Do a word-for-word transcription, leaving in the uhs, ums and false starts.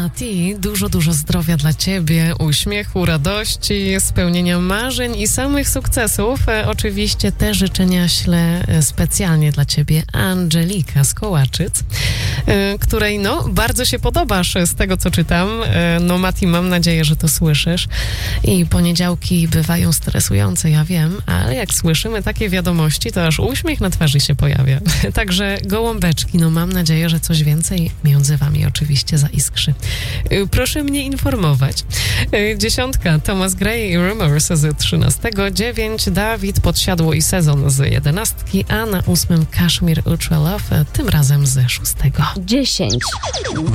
Mati, dużo, dużo zdrowia dla Ciebie, uśmiechu, radości, spełnienia marzeń i samych sukcesów. E, oczywiście te życzenia ślę specjalnie dla Ciebie Angelika z Kołaczyc, e, której no bardzo się podobasz z tego, co czytam. E, no Mati, mam nadzieję, że to słyszysz. I poniedziałki bywają stresujące, ja wiem, ale jak słyszymy takie wiadomości, to aż uśmiech na twarzy się pojawia. Także gołąbeczki, no mam nadzieję, że coś więcej między Wami oczywiście zaiskrzy. Proszę mnie informować. Dziesiątka, Thomas Gray i Rumors z trzynastego, dziewięć, Dawid, Podsiadło i Sezon z jedenastki, a na ósmym Kashmir Ultra Love, tym razem ze szóstego. dziesięć.